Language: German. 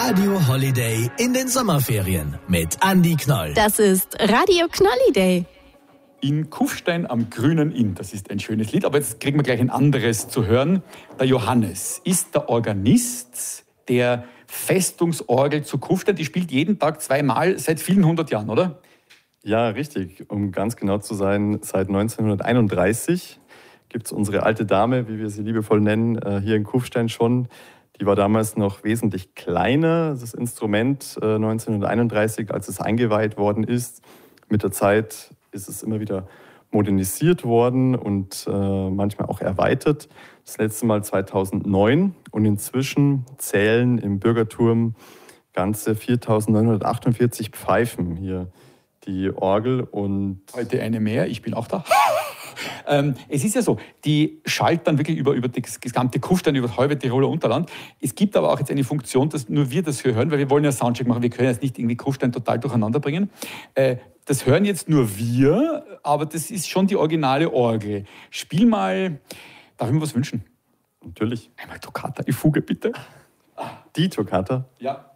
Radio Holiday in den Sommerferien mit Andi Knoll. Das ist Radio Knolliday. In Kufstein am Grünen Inn, das ist ein schönes Lied, aber jetzt kriegen wir gleich ein anderes zu hören. Der Johannes ist der Organist der Festungsorgel zu Kufstein. Die spielt jeden Tag zweimal seit vielen 100 Jahren, oder? Ja, richtig. Um ganz genau zu sein, seit 1931 gibt es unsere alte Dame, wie wir sie liebevoll nennen, hier in Kufstein schon. Die war damals noch wesentlich kleiner, das Instrument 1931, als es eingeweiht worden ist. Mit der Zeit ist es immer wieder modernisiert worden und manchmal auch erweitert. Das letzte Mal 2009 und inzwischen zählen im Bürgerturm ganze 4.948 Pfeifen hier die Orgel. Und heute eine mehr, ich bin auch da. Es ist ja so, die schallt dann wirklich über das gesamte Kufstein, über das halbe Tiroler Unterland. Es gibt aber auch jetzt eine Funktion, dass nur wir das hier hören, weil wir wollen ja Soundcheck machen. Wir können jetzt nicht irgendwie Kufstein total durcheinander bringen. Das hören jetzt nur wir, aber das ist schon die originale Orgel. Spiel mal, darf ich mir was wünschen? natürlich Einmal Toccata, die Fuge bitte. die Toccata. Ja.